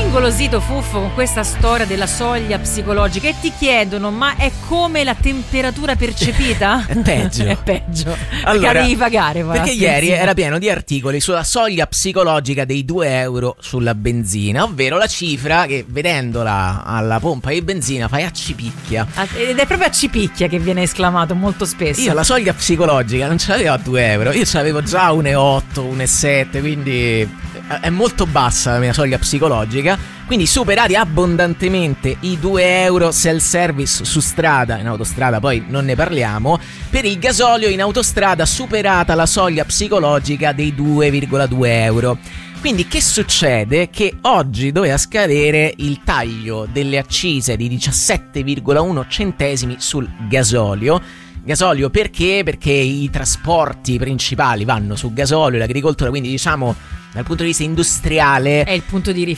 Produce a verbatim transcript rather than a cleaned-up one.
ingolosito, Fuffo, con questa storia della soglia psicologica e ti chiedono: ma è come la temperatura percepita? È peggio. È peggio. Allora, perché devi pagare, va, perché ieri benzina. era pieno di articoli sulla soglia psicologica dei due euro sulla benzina, ovvero la cifra che vedendola alla pompa di benzina fai accipicchia. Ed è proprio accipicchia che viene esclamato molto spesso. Io la soglia psicologica non ce l'avevo a due euro, io ce l'avevo già uno virgola otto, uno virgola sette, quindi è molto bassa la mia soglia psicologica. Quindi superati abbondantemente i due euro self-service su strada, in autostrada poi non ne parliamo. Per il gasolio in autostrada superata la soglia psicologica dei due virgola due euro. Quindi che succede? Che oggi doveva scadere il taglio delle accise di diciassette virgola uno centesimi sul gasolio. Gasolio perché? Perché i trasporti principali vanno su gasolio, l'agricoltura, quindi diciamo dal punto di vista industriale è il punto di